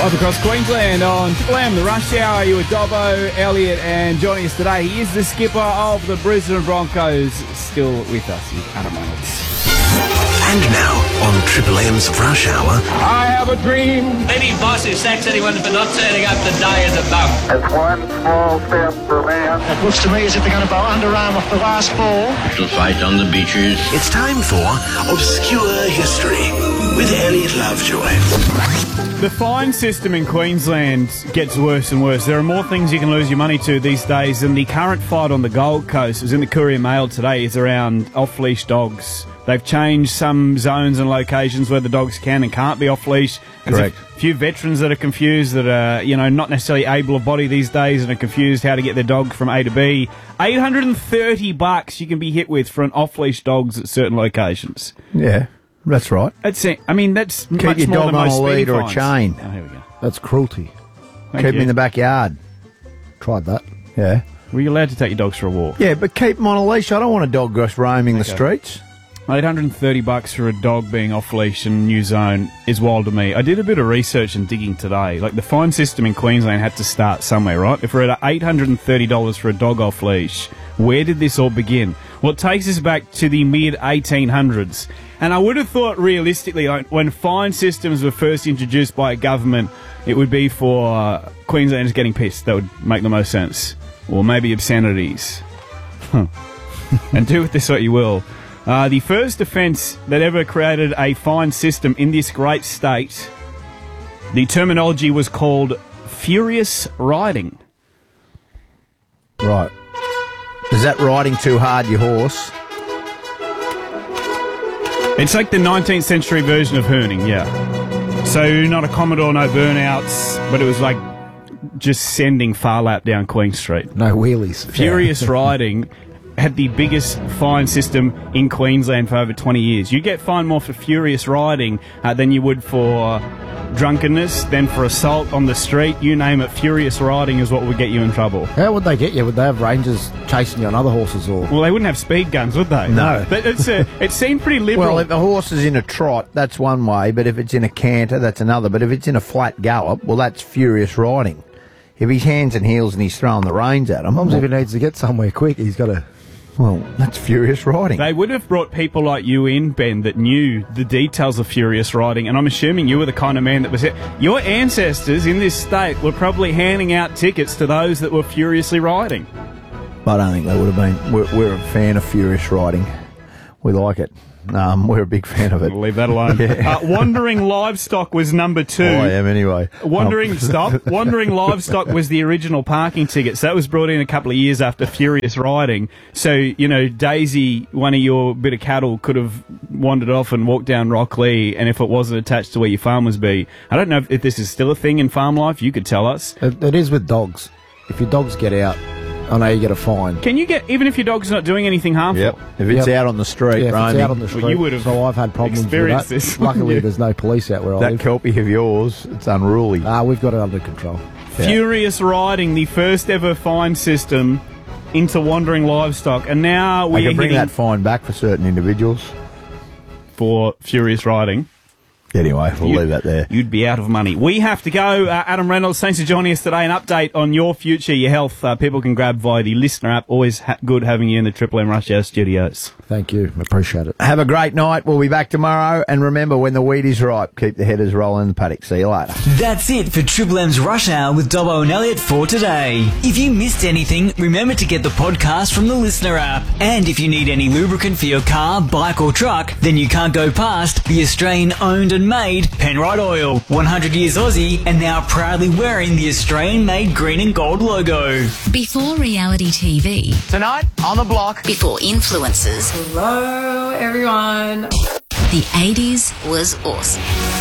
Live across Queensland on Triple M, the Rush Hour. You with Dobbo, Elliot, and joining us today, he is the skipper of the Brisbane Broncos. Still with us, he's Adam Reynolds. And now, on Triple M's Rush Hour... I have a dream. Any boss who sacks anyone for not turning up today is a bum. It's one small step for man. It looks to me as if they're going to bow underarm off the last ball. To fight on the beaches. It's time for Obscure History with Elliot Lovejoy. The fine system in Queensland gets worse and worse. There are more things you can lose your money to these days than the current fight on the Gold Coast. It was in the Courier Mail today. It's around off-leash dogs. They've changed some zones and locations where the dogs can and can't be off-leash. There's a few veterans that are confused, that are, not necessarily able to body these days and are confused how to get their dog from A to B. $830 you can be hit with for an off-leash dogs at certain locations. Yeah, that's right. That's much Keep more your than dog on most a lead speeding or a fines. chain. Oh, here we go. That's cruelty. Thank Keep you. them in the backyard. Tried that. Yeah. Were you allowed to take your dogs for a walk? Yeah, but keep them on a leash. I don't want a dog just roaming the streets. $830 for a dog being off-leash in a new zone is wild to me. I did a bit of research and digging today. Like, the fine system in Queensland had to start somewhere, right? If we're at $830 for a dog off-leash, where did this all begin? Well, it takes us back to the mid-1800s. And I would have thought, realistically, like, when fine systems were first introduced by a government, it would be for Queenslanders getting pissed. That would make the most sense. Or maybe obscenities. And do with this what you will. The first offence that ever created a fine system in this great state, the terminology was called furious riding. Right. Is that riding too hard your horse? It's like the 19th century version of herning, yeah. So not a Commodore, no burnouts, but it was like just sending far lap down Queen Street. No wheelies. Furious riding had the biggest fine system in Queensland for over 20 years. You get fined more for furious riding than you would for drunkenness, then for assault on the street. You name it, furious riding is what would get you in trouble. How would they get you? Would they have rangers chasing you on other horses or? Well, they wouldn't have speed guns, would they? No. But it seemed pretty liberal. Well, if the horse is in a trot, that's one way, but if it's in a canter, that's another. But if it's in a flat gallop, well, that's furious riding. If he's hands and heels and he's throwing the reins at him, Sometimes if he needs to get somewhere quick, he's got to... well, that's furious riding. They would have brought people like you in, Ben, that knew the details of furious riding, and I'm assuming you were the kind of man that was it. Your ancestors in this state were probably handing out tickets to those that were furiously riding. I don't think they would have been. We're a fan of furious riding. We like it. We're a big fan of it. We'll leave that alone. Yeah. Wandering livestock was number 2. I am anyway. Wandering livestock was the original parking ticket. So that was brought in a couple of years after furious riding. So, Daisy, one of your bit of cattle, could have wandered off and walked down Rockley, and if it wasn't attached to where your farm was be. I don't know if this is still a thing in farm life. You could tell us. It is with dogs. If your dogs get out, I know you get a fine. Can you get, even if your dog's not doing anything harmful? Yep. If it's out on the street, Yeah, if roaming, it's out on the street. you would have so I've had problems with experienced that. this, Luckily, wouldn't you? there's no police out where I that live. kelpie of yours, it's unruly. We've got it under control. Yeah. Furious riding, the first ever fine system into wandering livestock, and now I we're can bring hitting that fine back for certain individuals. for furious riding. Anyway, we'll leave that there. You'd be out of money. We have to go. Adam Reynolds, thanks for joining us today. An update on your future, your health. People can grab via the listener app. Always good having you in the Triple M Rush Hour studios. Thank you. Appreciate it. Have a great night. We'll be back tomorrow. And remember, when the wheat is ripe, keep the headers rolling in the paddock. See you later. That's it for Triple M's Rush Hour with Dobbo and Elliot for today. If you missed anything, remember to get the podcast from the listener app. And if you need any lubricant for your car, bike or truck, then you can't go past the Australian owned and made Penrite Oil. 100 years Aussie and now proudly wearing the Australian made green and gold logo. Before reality TV. Tonight, on the block. Before influencers. Hello, everyone. The 80s was awesome.